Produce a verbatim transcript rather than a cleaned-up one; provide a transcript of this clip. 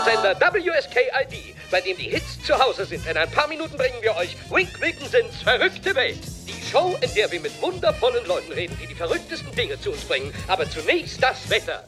Sender W S K I D, bei dem die Hits zu Hause sind. In ein paar Minuten bringen wir euch Wink Wilkinsons verrückte Welt. Die Show, in der wir mit wundervollen Leuten reden, die die verrücktesten Dinge zu uns bringen. Aber zunächst das Wetter.